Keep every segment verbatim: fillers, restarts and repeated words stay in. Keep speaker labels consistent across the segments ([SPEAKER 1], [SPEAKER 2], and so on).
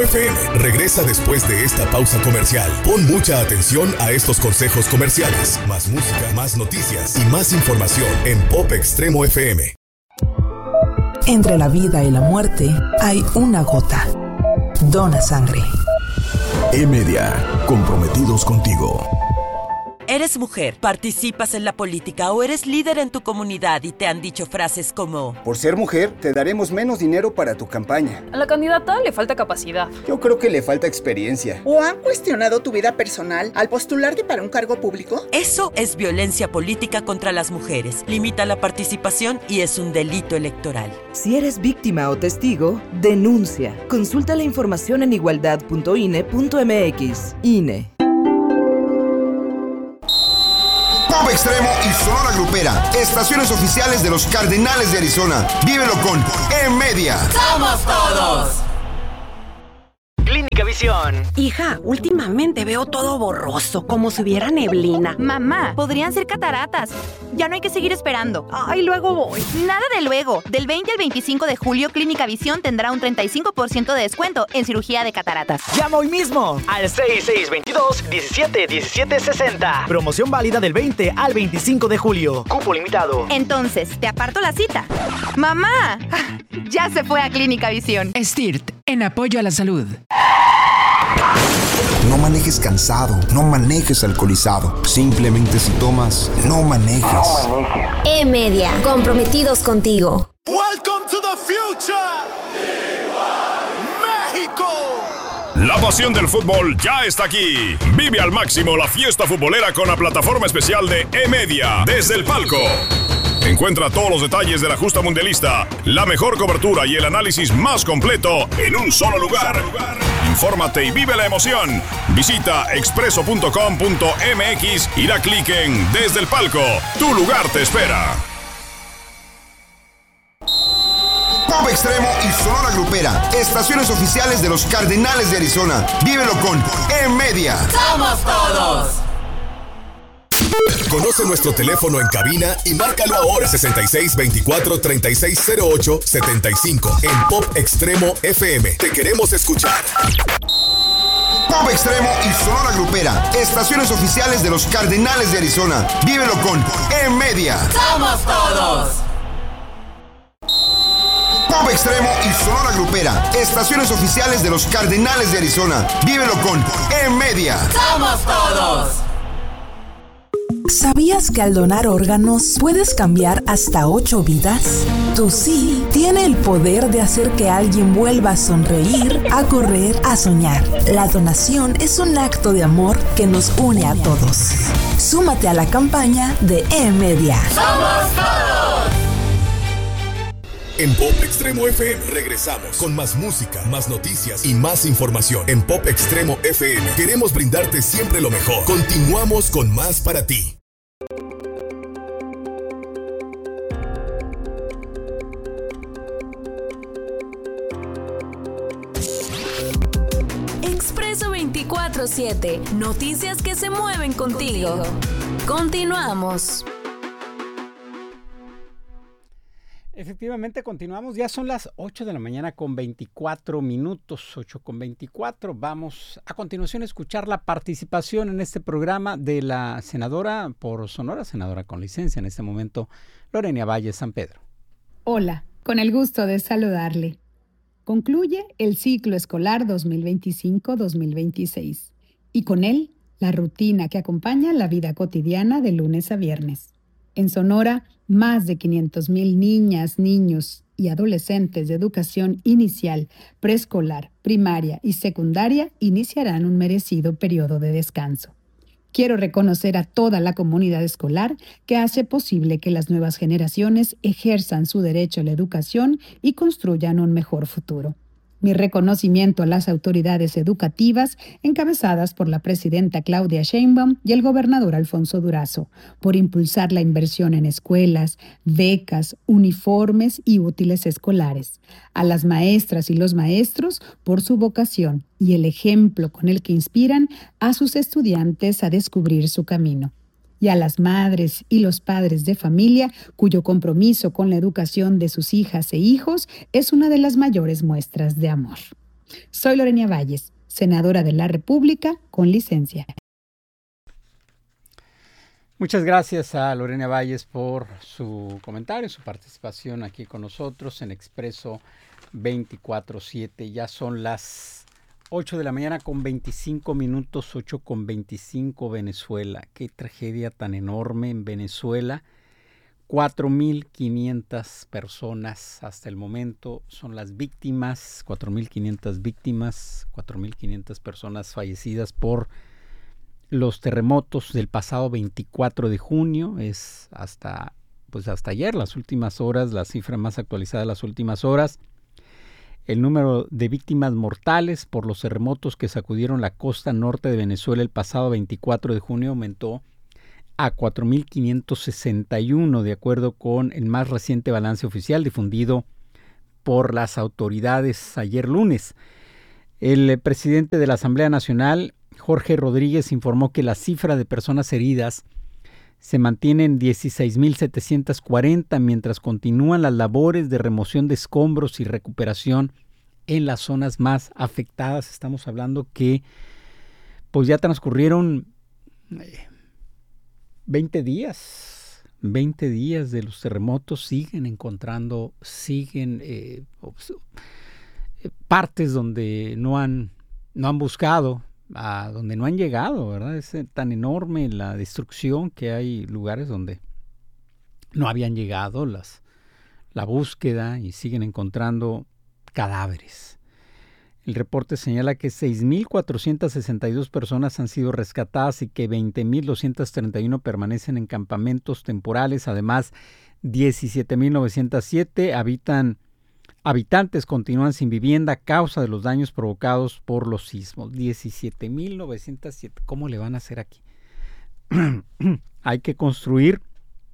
[SPEAKER 1] F M regresa después de esta pausa comercial. Pon mucha atención a estos consejos comerciales. Más música, más noticias y más información en Pop Extremo F M.
[SPEAKER 2] Entre la vida y la muerte hay una gota. Dona sangre.
[SPEAKER 1] E-Media, comprometidos contigo.
[SPEAKER 3] ¿Eres mujer, participas en la política o eres líder en tu comunidad y te han dicho frases como:
[SPEAKER 4] por ser mujer, te daremos menos dinero para tu campaña?
[SPEAKER 5] A la candidata le falta capacidad.
[SPEAKER 4] Yo creo que le falta experiencia.
[SPEAKER 6] ¿O han cuestionado tu vida personal al postularte para un cargo público?
[SPEAKER 3] Eso es violencia política contra las mujeres. Limita la participación y es un delito electoral.
[SPEAKER 7] Si eres víctima o testigo, denuncia. Consulta la información en igualdad punto i n e punto m x. I N E.
[SPEAKER 8] Pop Extremo y Sonora Grupera, estaciones oficiales de los Cardenales de Arizona. Vívelo con E-Media.
[SPEAKER 9] ¡Somos todos!
[SPEAKER 10] Clínica Visión.
[SPEAKER 11] Hija, últimamente veo todo borroso, como si hubiera neblina.
[SPEAKER 12] Mamá, podrían ser cataratas. Ya no hay que seguir esperando.
[SPEAKER 11] Ay, luego voy.
[SPEAKER 12] Nada de luego. Del veinte al veinticinco de julio, Clínica Visión tendrá un treinta y cinco por ciento de descuento en cirugía de cataratas.
[SPEAKER 10] ¡Llama hoy mismo! Al seis seis dos dos, diecisiete diecisiete sesenta. Promoción válida del veinte al veinticinco de julio. Cupo limitado.
[SPEAKER 12] Entonces, te aparto la cita. ¡Mamá! Ya se fue a Clínica Visión.
[SPEAKER 13] S T I R T, en apoyo a la salud.
[SPEAKER 8] No manejes cansado, no manejes alcoholizado. Simplemente si tomas, no manejes. No manejes.
[SPEAKER 14] E-Media, comprometidos contigo.
[SPEAKER 15] Welcome to the future. México.
[SPEAKER 16] La pasión del fútbol ya está aquí. Vive al máximo la fiesta futbolera con la plataforma especial de E-Media desde el palco. Encuentra todos los detalles de la justa mundialista, la mejor cobertura y el análisis más completo en un solo lugar. Infórmate y vive la emoción. Visita expreso punto com punto m x y da clic en Desde el Palco. Tu lugar te espera.
[SPEAKER 8] Pop Extremo y Sonora Grupera, estaciones oficiales de los Cardenales de Arizona. Vívelo con E-Media.
[SPEAKER 9] ¡Somos todos!
[SPEAKER 1] Conoce nuestro teléfono en cabina y márcalo ahora. sesenta y seis veinticuatro treinta y seis cero ocho setenta y cinco. En Pop Extremo F M. Te queremos escuchar.
[SPEAKER 8] Pop Extremo y Sonora Grupera, estaciones oficiales de los Cardenales de Arizona. Vívelo con E-Media.
[SPEAKER 9] ¡Somos todos!
[SPEAKER 8] Pop Extremo y Sonora Grupera, estaciones oficiales de los Cardenales de Arizona. Vívelo con E-Media.
[SPEAKER 9] ¡Somos todos!
[SPEAKER 2] ¿Sabías que al donar órganos puedes cambiar hasta ocho vidas? Tu sí tiene el poder de hacer que alguien vuelva a sonreír, a correr, a soñar. La donación es un acto de amor que nos une a todos. Súmate a la campaña de E-Media.
[SPEAKER 9] ¡Somos todos!
[SPEAKER 1] En Pop Extremo F M regresamos con más música, más noticias y más información. En Pop Extremo F M queremos brindarte siempre lo mejor. Continuamos con más para ti.
[SPEAKER 14] Expreso veinticuatro siete. Noticias que se mueven contigo. contigo. Continuamos.
[SPEAKER 17] Efectivamente, continuamos. Ya son las ocho de la mañana con veinticuatro minutos, ocho con veinticuatro. Vamos a continuación a escuchar la participación en este programa de la senadora por Sonora, senadora con licencia en este momento, Lorena Valle San Pedro.
[SPEAKER 18] Hola, con el gusto de saludarle. Concluye el ciclo escolar dos mil veinticinco dos mil veintiséis y con él la rutina que acompaña la vida cotidiana de lunes a viernes. En Sonora, más de quinientos mil niñas, niños y adolescentes de educación inicial, preescolar, primaria y secundaria iniciarán un merecido periodo de descanso. Quiero reconocer a toda la comunidad escolar que hace posible que las nuevas generaciones ejerzan su derecho a la educación y construyan un mejor futuro. Mi reconocimiento a las autoridades educativas encabezadas por la presidenta Claudia Sheinbaum y el gobernador Alfonso Durazo por impulsar la inversión en escuelas, becas, uniformes y útiles escolares. A las maestras y los maestros por su vocación y el ejemplo con el que inspiran a sus estudiantes a descubrir su camino. Y a las madres y los padres de familia cuyo compromiso con la educación de sus hijas e hijos es una de las mayores muestras de amor. Soy Lorena Valles, senadora de la República con licencia.
[SPEAKER 17] Muchas gracias a Lorena Valles por su comentario, su participación aquí con nosotros en Expreso veinticuatro siete. Ya son las ocho de la mañana con veinticinco minutos, ocho con veinticinco Venezuela. Qué tragedia tan enorme en Venezuela. cuatro mil quinientas personas hasta el momento son las víctimas, cuatro mil quinientas víctimas, cuatro mil quinientas personas fallecidas por los terremotos del pasado veinticuatro de junio. Es hasta, pues hasta ayer, las últimas horas, la cifra más actualizada de las últimas horas. El número de víctimas mortales por los terremotos que sacudieron la costa norte de Venezuela el pasado veinticuatro de junio aumentó a cuatro mil quinientos sesenta y uno, de acuerdo con el más reciente balance oficial difundido por las autoridades ayer lunes. El presidente de la Asamblea Nacional, Jorge Rodríguez, informó que la cifra de personas heridas se mantiene en dieciséis mil setecientos cuarenta, mientras continúan las labores de remoción de escombros y recuperación en las zonas más afectadas. Estamos hablando que pues ya transcurrieron veinte días, veinte días de los terremotos. Siguen encontrando, siguen eh, partes donde no han, no han buscado, a donde no han llegado, ¿verdad? Es tan enorme la destrucción que hay lugares donde no habían llegado las, la búsqueda y siguen encontrando cadáveres. El reporte señala que seis mil cuatrocientas sesenta y dos personas han sido rescatadas y que veinte mil doscientos treinta y uno permanecen en campamentos temporales. Además, diecisiete mil novecientos siete habitan Habitantes continúan sin vivienda a causa de los daños provocados por los sismos. diecisiete mil novecientos siete. ¿Cómo le van a hacer aquí? Hay que construir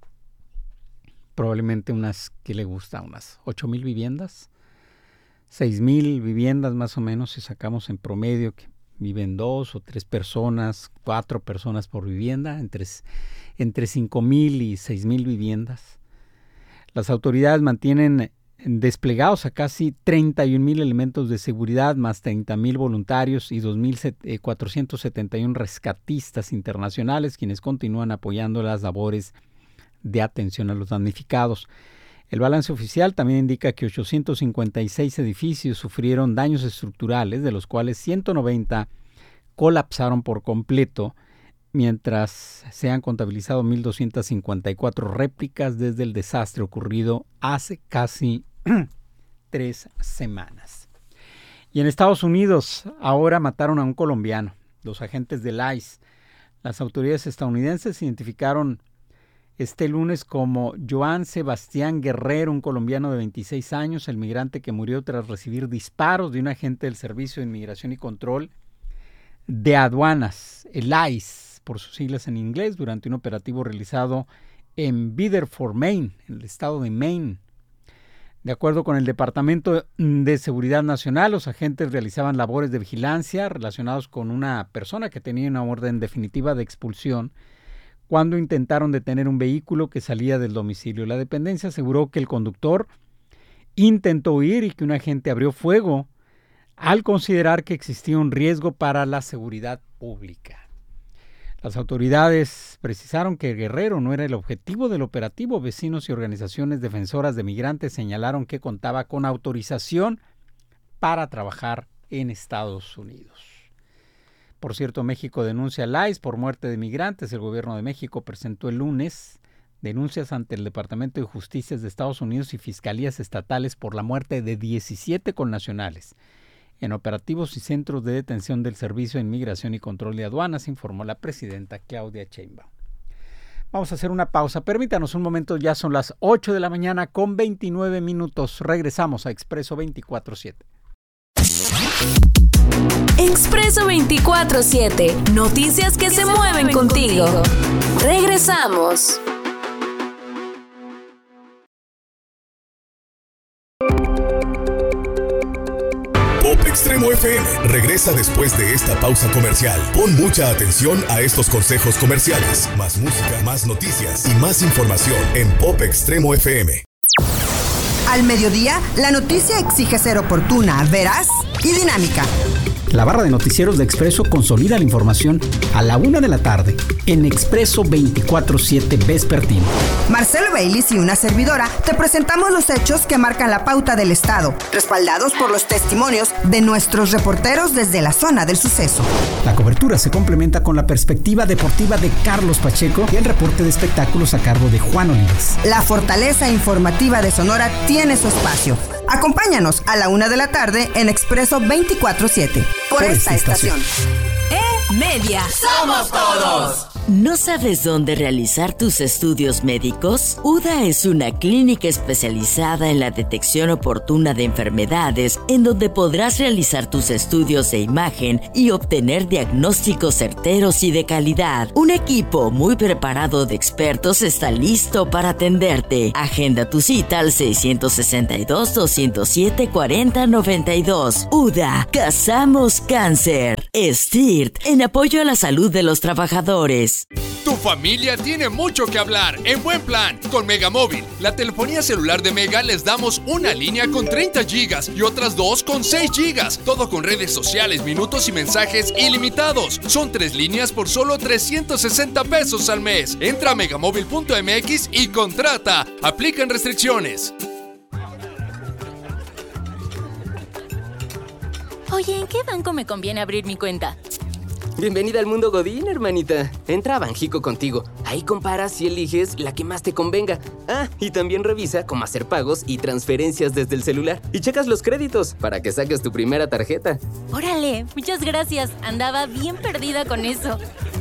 [SPEAKER 17] probablemente unas, ¿qué le gusta? Unas ocho mil viviendas. seis mil viviendas más o menos, si sacamos en promedio que viven dos o tres personas, cuatro personas por vivienda, entre, entre cinco mil y seis mil viviendas. Las autoridades mantienen desplegados a casi treinta y un mil elementos de seguridad, más treinta mil voluntarios y dos mil cuatrocientos setenta y uno rescatistas internacionales, quienes continúan apoyando las labores de atención a los damnificados. El balance oficial también indica que ochocientos cincuenta y seis edificios sufrieron daños estructurales, de los cuales ciento noventa colapsaron por completo, mientras se han contabilizado mil doscientas cincuenta y cuatro réplicas desde el desastre ocurrido hace casi tres semanas. Y en Estados Unidos ahora mataron a un colombiano. Los agentes del I C E, las autoridades estadounidenses, identificaron este lunes como Joan Sebastián Guerrero, un colombiano de veintiséis años, el migrante que murió tras recibir disparos de un agente del Servicio de Inmigración y Control de Aduanas, el I C E, por sus siglas en inglés, durante un operativo realizado en Biddeford, Maine, en el estado de Maine. De acuerdo con el Departamento de Seguridad Nacional, los agentes realizaban labores de vigilancia relacionados con una persona que tenía una orden definitiva de expulsión cuando intentaron detener un vehículo que salía del domicilio. La dependencia aseguró que el conductor intentó huir y que un agente abrió fuego al considerar que existía un riesgo para la seguridad pública. Las autoridades precisaron que Guerrero no era el objetivo del operativo. Vecinos y organizaciones defensoras de migrantes señalaron que contaba con autorización para trabajar en Estados Unidos. Por cierto, México denuncia al I C E por muerte de migrantes. El gobierno de México presentó el lunes denuncias ante el Departamento de Justicia de Estados Unidos y fiscalías estatales por la muerte de diecisiete connacionales en operativos y centros de detención del Servicio de Inmigración y Control de Aduanas, informó la presidenta Claudia Sheinbaum. Vamos a hacer una pausa. Permítanos un momento, ya son las ocho de la mañana con veintinueve minutos. Regresamos a Expreso veinticuatro siete.
[SPEAKER 14] Expreso veinticuatro siete. Noticias que, que se, se mueven, mueven contigo. contigo. Regresamos.
[SPEAKER 1] Pop Extremo F M regresa después de esta pausa comercial. Pon mucha atención a estos consejos comerciales. Más música, más noticias y más información en Pop Extremo F M.
[SPEAKER 19] Al mediodía, la noticia exige ser oportuna, veraz y dinámica.
[SPEAKER 13] La barra de noticieros de Expreso consolida la información a la una de la tarde en Expreso veinticuatro siete Vespertino.
[SPEAKER 19] Marcelo Baylis y una servidora te presentamos los hechos que marcan la pauta del Estado, respaldados por los testimonios de nuestros reporteros desde la zona del suceso.
[SPEAKER 13] La cobertura se complementa con la perspectiva deportiva de Carlos Pacheco y el reporte de espectáculos a cargo de Juan Olives.
[SPEAKER 19] La fortaleza informativa de Sonora tiene su espacio. Acompáñanos a la una de la tarde en Expreso veinticuatro siete. Por, por esta estación.
[SPEAKER 14] E-Media.
[SPEAKER 9] ¡Somos todos!
[SPEAKER 3] ¿No sabes dónde realizar tus estudios médicos? U D A es una clínica especializada en la detección oportuna de enfermedades, en donde podrás realizar tus estudios de imagen y obtener diagnósticos certeros y de calidad. Un equipo muy preparado de expertos está listo para atenderte. Agenda tu cita al seiscientos sesenta y dos, doscientos siete, cuarenta noventa y dos. U D A, cazamos cáncer. S T I R T, en apoyo a la salud de los trabajadores.
[SPEAKER 20] Tu familia tiene mucho que hablar en buen plan con Megamóvil. La telefonía celular de Mega les damos una línea con treinta gigas y otras dos con seis gigas. Todo con redes sociales, minutos y mensajes ilimitados. Son tres líneas por solo trescientos sesenta pesos al mes. Entra a megamóvil punto m x y contrata. Aplican restricciones.
[SPEAKER 14] Oye, ¿en qué banco me conviene abrir mi cuenta?
[SPEAKER 21] Bienvenida al mundo Godín, hermanita. Entra a Banjico Contigo. Ahí comparas y eliges la que más te convenga. Ah, y también revisa cómo hacer pagos y transferencias desde el celular. Y checas los créditos para que saques tu primera tarjeta.
[SPEAKER 14] Órale, muchas gracias. Andaba bien perdida con eso.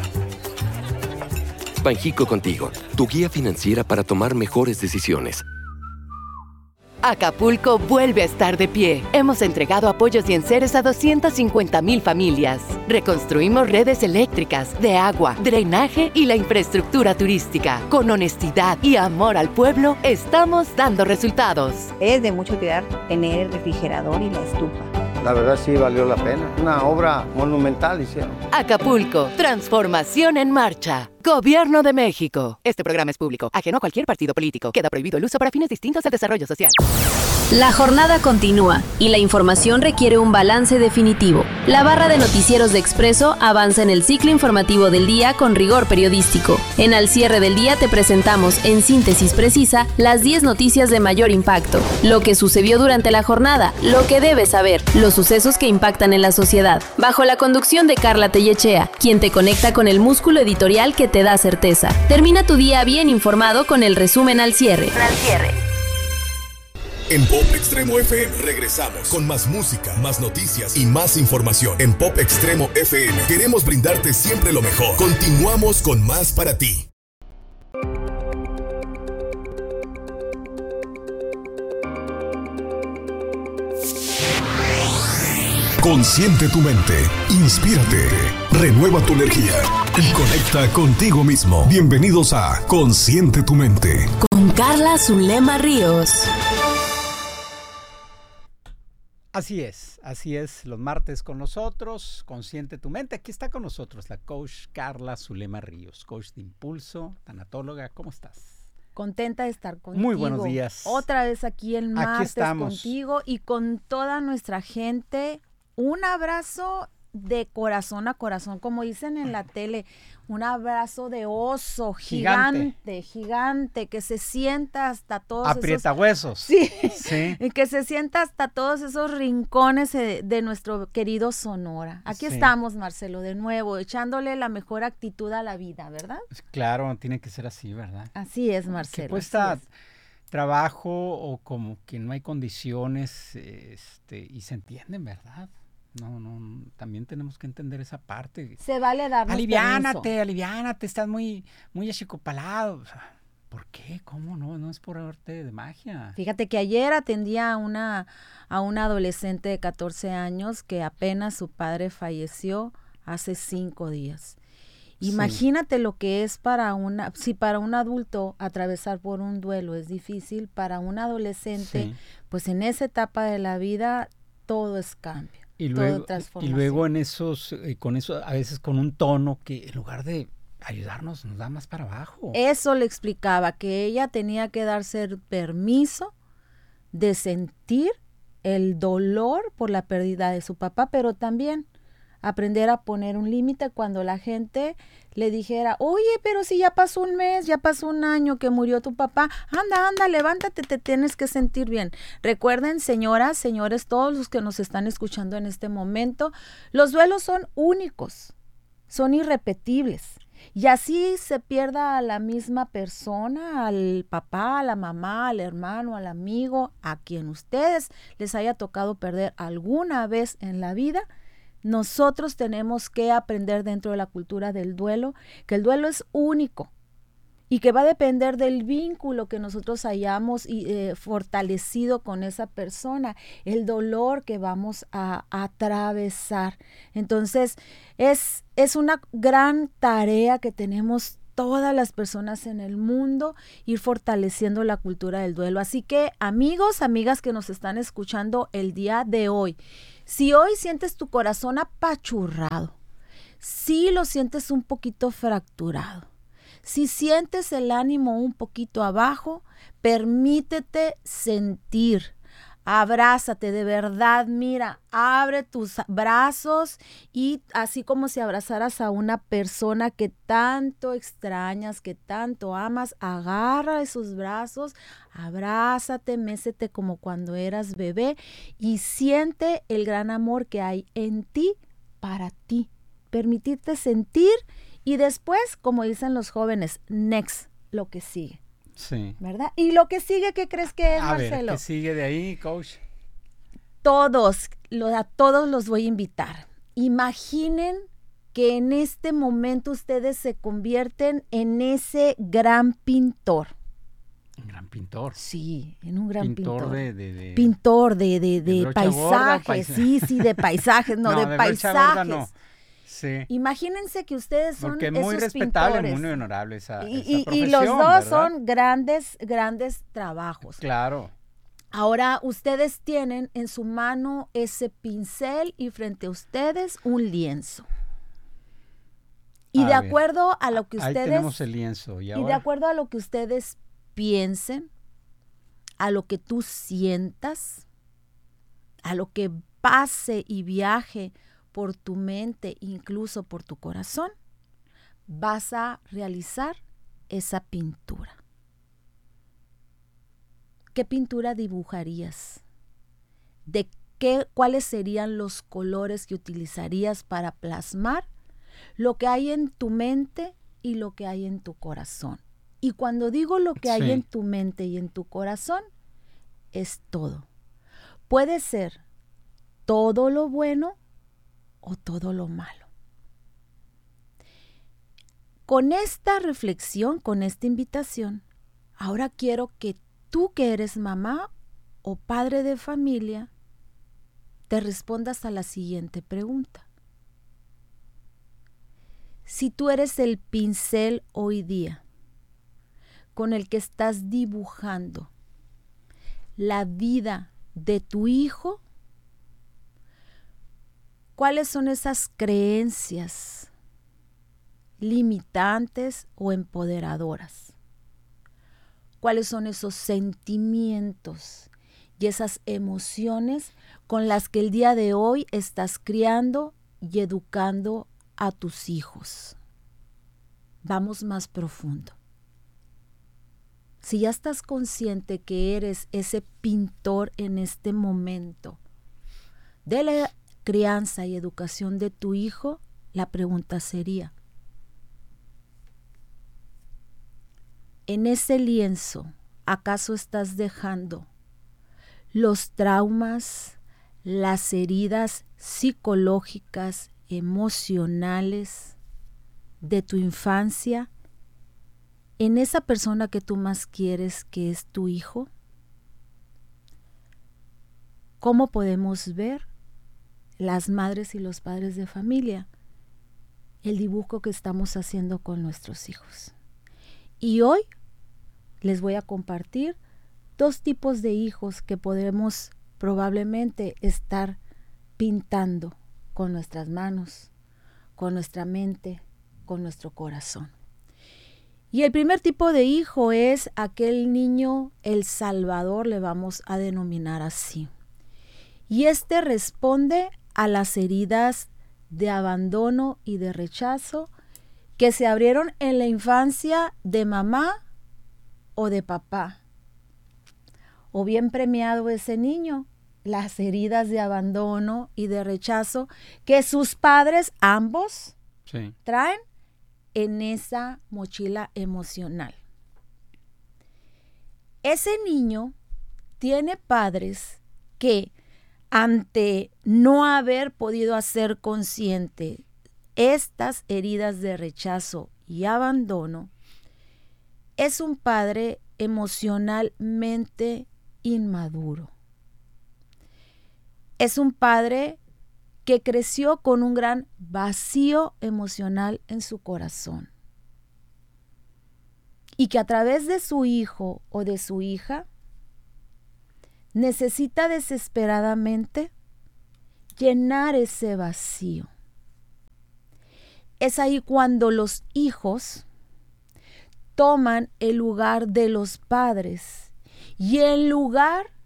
[SPEAKER 22] Banjico Contigo, tu guía financiera para tomar mejores decisiones.
[SPEAKER 23] Acapulco vuelve a estar de pie. Hemos entregado apoyos y enseres a doscientas cincuenta mil familias. Reconstruimos redes eléctricas, de agua, drenaje y la infraestructura turística. Con honestidad y amor al pueblo, estamos dando resultados.
[SPEAKER 24] Es de mucho cuidar tener el refrigerador y la estufa.
[SPEAKER 25] La verdad sí valió la pena. Una obra monumental hicieron.
[SPEAKER 23] Acapulco, transformación en marcha. Gobierno de México. Este programa es público, ajeno a cualquier partido político. Queda prohibido el uso para fines distintos al desarrollo social.
[SPEAKER 14] La jornada continúa y la información requiere un balance definitivo. La barra de noticieros de Expreso avanza en el ciclo informativo del día con rigor periodístico. En Al cierre del día te presentamos, en síntesis precisa, las diez noticias de mayor impacto, lo que sucedió durante la jornada, lo que debes saber, los sucesos que impactan en la sociedad, bajo la conducción de Carla Tellechea, quien te conecta con el músculo editorial que te da certeza. Termina tu día bien informado con el resumen Al cierre. Al cierre.
[SPEAKER 1] En Pop Extremo F M regresamos con más música, más noticias y más información. En Pop Extremo F M queremos brindarte siempre lo mejor. Continuamos con más para ti. Consciente tu mente, inspírate, renueva tu energía y conecta contigo mismo. Bienvenidos a Consciente tu mente.
[SPEAKER 14] Con Carla Zulema Ríos.
[SPEAKER 17] Así es, así es, los martes con nosotros, Consciente tu mente. Aquí está con nosotros la coach Carla Zulema Ríos, coach de impulso, tanatóloga. ¿Cómo estás?
[SPEAKER 26] Contenta de estar contigo.
[SPEAKER 17] Muy buenos días.
[SPEAKER 26] Otra vez aquí el martes contigo y con toda nuestra gente. Un abrazo de corazón a corazón, como dicen en la tele, un abrazo de oso gigante, gigante, gigante que se sienta hasta todos
[SPEAKER 17] aprieta
[SPEAKER 26] esos...
[SPEAKER 17] huesos.
[SPEAKER 26] Sí,
[SPEAKER 17] sí.
[SPEAKER 26] Que se sienta hasta todos esos rincones de, de nuestro querido Sonora. Aquí sí. Estamos, Marcelo, de nuevo, echándole la mejor actitud a la vida, ¿verdad?
[SPEAKER 17] Claro, tiene que ser así, ¿verdad?
[SPEAKER 26] Así es, Marcelo.
[SPEAKER 17] Que cuesta trabajo o como que no hay condiciones este, y se entienden, ¿verdad? No, no, también tenemos que entender esa parte.
[SPEAKER 26] Se vale darnos
[SPEAKER 17] aliviánate,
[SPEAKER 26] permiso.
[SPEAKER 17] aliviánate, estás muy, muy achicopalado. O sea, ¿por qué? ¿Cómo no? No es por arte de magia.
[SPEAKER 26] Fíjate que ayer atendía a una, a una adolescente de catorce años que apenas su padre falleció hace cinco días. Imagínate sí. Lo que es para una, si para un adulto atravesar por un duelo es difícil, para un adolescente, sí. Pues en esa etapa de la vida todo es cambio.
[SPEAKER 17] Y luego, y luego en esos, eh, con eso, a veces con un tono que en lugar de ayudarnos nos da más para abajo.
[SPEAKER 26] Eso le explicaba, que ella tenía que darse el permiso de sentir el dolor por la pérdida de su papá, pero también aprender a poner un límite cuando la gente le dijera, oye, pero si ya pasó un mes, ya pasó un año que murió tu papá, anda, anda, levántate, te tienes que sentir bien. Recuerden, señoras, señores, todos los que nos están escuchando en este momento, los duelos son únicos, son irrepetibles. Y así se pierda a la misma persona, al papá, a la mamá, al hermano, al amigo, a quien ustedes les haya tocado perder alguna vez en la vida, nosotros tenemos que aprender dentro de la cultura del duelo, que el duelo es único y que va a depender del vínculo que nosotros hayamos eh, fortalecido con esa persona, el dolor que vamos a, a atravesar. Entonces, es, es una gran tarea que tenemos todas las personas en el mundo, ir fortaleciendo la cultura del duelo. Así que, amigos, amigas que nos están escuchando el día de hoy, si hoy sientes tu corazón apachurrado, si lo sientes un poquito fracturado, si sientes el ánimo un poquito abajo, permítete sentir. Abrázate de verdad, mira, abre tus brazos y así como si abrazaras a una persona que tanto extrañas, que tanto amas, agarra esos brazos, abrázate, mécete como cuando eras bebé y siente el gran amor que hay en ti para ti. Permitirte sentir y después, como dicen los jóvenes, next, lo que sigue.
[SPEAKER 17] Sí.
[SPEAKER 26] ¿Verdad? Y lo que sigue, ¿qué crees que es,
[SPEAKER 17] a
[SPEAKER 26] Marcelo?
[SPEAKER 17] Ver, ¿qué sigue de ahí, coach?
[SPEAKER 26] Todos, lo, a todos los voy a invitar. Imaginen que en este momento ustedes se convierten en ese gran pintor.
[SPEAKER 17] Un gran pintor.
[SPEAKER 26] Sí, en un gran pintor.
[SPEAKER 17] Pintor de... de, de
[SPEAKER 26] pintor de, de, de, de paisajes.
[SPEAKER 17] Gorda, paisa...
[SPEAKER 26] Sí, sí, de paisajes, no, no de, de paisajes. Gorda, no.
[SPEAKER 17] Sí.
[SPEAKER 26] Imagínense que ustedes son
[SPEAKER 17] Porque
[SPEAKER 26] esos
[SPEAKER 17] muy respetable,
[SPEAKER 26] pintores.
[SPEAKER 17] muy honorable esa,
[SPEAKER 26] y,
[SPEAKER 17] esa
[SPEAKER 26] y,
[SPEAKER 17] profesión,
[SPEAKER 26] y los dos
[SPEAKER 17] ¿verdad?
[SPEAKER 26] son grandes, grandes trabajos.
[SPEAKER 17] Claro.
[SPEAKER 26] Ahora ustedes tienen en su mano ese pincel y frente a ustedes un lienzo. Y
[SPEAKER 17] a
[SPEAKER 26] de
[SPEAKER 17] ver,
[SPEAKER 26] acuerdo a lo que ustedes...
[SPEAKER 17] Ahí tenemos el lienzo. ¿Y,
[SPEAKER 26] y de acuerdo a lo que ustedes piensen, a lo que tú sientas, a lo que pase y viaje por tu mente, incluso por tu corazón, vas a realizar esa pintura. ¿Qué pintura dibujarías? ¿De qué, cuáles serían los colores que utilizarías para plasmar lo que hay en tu mente y lo que hay en tu corazón? Y cuando digo lo que hay
[SPEAKER 17] sí.
[SPEAKER 26] en tu mente y en tu corazón, es todo. Puede ser todo lo bueno o todo lo malo. Con esta reflexión, con esta invitación, ahora quiero que tú que eres mamá o padre de familia, te respondas a la siguiente pregunta. Si tú eres el pincel hoy día con el que estás dibujando la vida de tu hijo, ¿cuáles son esas creencias limitantes o empoderadoras? ¿Cuáles son esos sentimientos y esas emociones con las que el día de hoy estás criando y educando a tus hijos? Vamos más profundo. Si ya estás consciente que eres ese pintor en este momento de la crianza y educación de tu hijo, la pregunta sería, en ese lienzo, ¿acaso estás dejando los traumas, las heridas psicológicas, emocionales de tu infancia en esa persona que tú más quieres, que es tu hijo? ¿Cómo podemos ver las madres y los padres de familia el dibujo que estamos haciendo con nuestros hijos? Y hoy les voy a compartir dos tipos de hijos que podemos probablemente estar pintando con nuestras manos, con nuestra mente, con nuestro corazón. Y el primer tipo de hijo es aquel niño, el Salvador, le vamos a denominar así. Y este responde a las heridas de abandono y de rechazo que se abrieron en la infancia de mamá o de papá. O bien premiado ese niño, las heridas de abandono y de rechazo que sus padres ambos sí. traen en esa mochila emocional. Ese niño tiene padres que, ante no haber podido hacer consciente estas heridas de rechazo y abandono, es un padre emocionalmente inmaduro. Es un padre que creció con un gran vacío emocional en su corazón y que a través de su hijo o de su hija necesita desesperadamente llenar ese vacío. Es ahí cuando los hijos toman el lugar de los padres y en lugar